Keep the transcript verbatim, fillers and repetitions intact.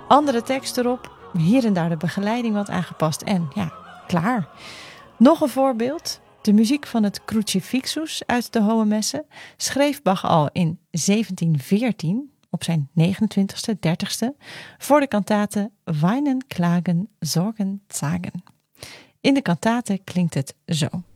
Andere tekst erop, hier en daar de begeleiding wat aangepast en ja, klaar. Nog een voorbeeld. De muziek van het Crucifixus uit de Hohe Messe schreef Bach al in zeventien veertien, op zijn negenentwintigste, dertigste, voor de kantate Weinen, Klagen, Zorgen, Zagen. In de kantate klinkt het zo.